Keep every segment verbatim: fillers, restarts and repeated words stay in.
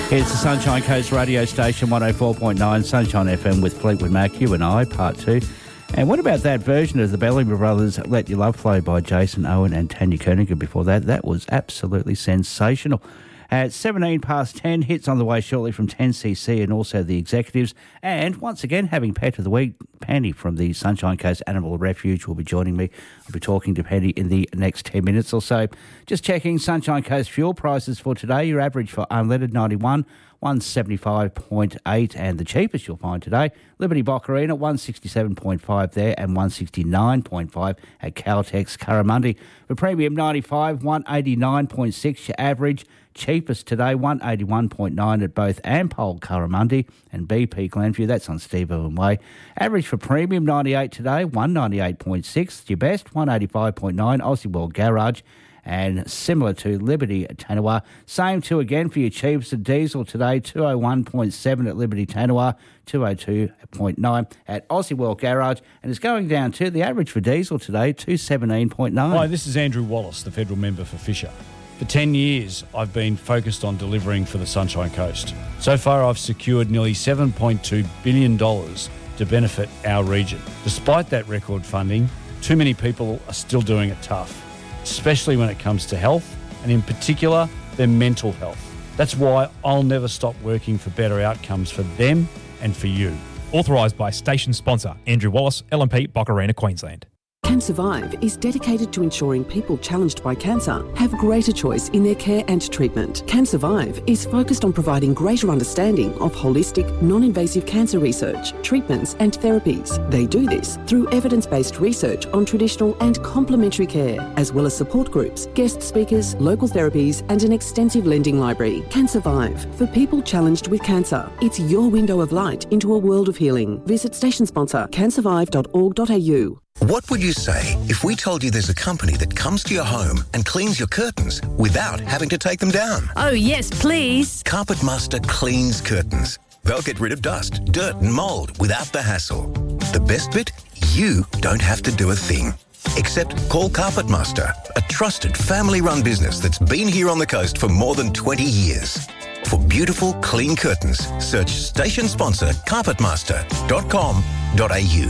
It's the Sunshine Coast radio station, one oh four point nine, Sunshine F M with Fleetwood Mac, You and I, part two. And what about that version of the Bellamy Brothers' Let Your Love Flow by Jason Owen and Tanya Koenig before that? That was absolutely sensational. At seventeen past ten, hits on the way shortly from ten C C and also the executives. And once again, having Pet of the Week, Penny from the Sunshine Coast Animal Refuge will be joining me. I'll be talking to Penny in the next ten minutes or so. Just checking Sunshine Coast fuel prices for today. Your average for unleaded ninety-one, one seventy-five point eight, and the cheapest you'll find today, Liberty Boccarina, one sixty-seven point five there and one sixty-nine point five at Caltex Currimundi. For premium ninety-five, one eighty-nine point six your average. Cheapest today, one eighty-one point nine at both Ampol Currimundi and B P Glenview. That's on Steve Irwin Way. Average for premium ninety-eight today, one ninety-eight point six. Your best, one eighty-five point nine, Aussie World Garage. And similar to Liberty Tanawar. Same two again for your cheapest of diesel today, two oh one point seven at Liberty Tanawar, two oh two point nine at Aussie World Garage. And it's going down to the average for diesel today, two seventeen point nine. Hi, this is Andrew Wallace, the federal member for Fisher. For ten years, I've been focused on delivering for the Sunshine Coast. So far, I've secured nearly seven point two billion dollars to benefit our region. Despite that record funding, too many people are still doing it tough, especially when it comes to health, and in particular, their mental health. That's why I'll never stop working for better outcomes for them and for you. Authorised by station sponsor Andrew Wallace, L M P, Boccarina, Queensland. CanSurvive is dedicated to ensuring people challenged by cancer have greater choice in their care and treatment. CanSurvive is focused on providing greater understanding of holistic, non-invasive cancer research, treatments and therapies. They do this through evidence-based research on traditional and complementary care, as well as support groups, guest speakers, local therapies and an extensive lending library. CanSurvive, for people challenged with cancer. It's your window of light into a world of healing. Visit station sponsor can survive dot org dot a u. What would you say if we told you there's a company that comes to your home and cleans your curtains without having to take them down? Oh, yes, please. Carpet Master cleans curtains. They'll get rid of dust, dirt and mould without the hassle. The best bit? You don't have to do a thing. Except call Carpet Master, a trusted family-run business that's been here on the coast for more than twenty years. For beautiful, clean curtains, search station sponsor carpet master dot com dot a u.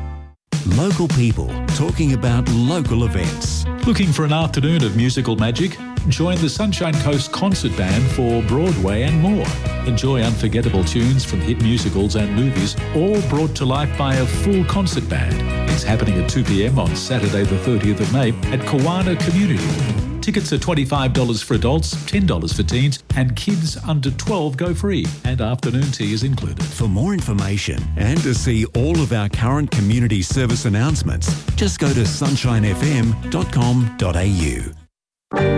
Local people talking about local events. Looking for an afternoon of musical magic? Join the Sunshine Coast Concert Band for Broadway and more. Enjoy unforgettable tunes from hit musicals and movies, all brought to life by a full concert band. It's happening at two p.m. on Saturday the thirtieth of May at Kawana Community Hall. Tickets are twenty-five dollars for adults, ten dollars for teens, and kids under twelve go free, and afternoon tea is included. For more information and to see all of our current community service announcements, just go to sunshine f m dot com dot a u.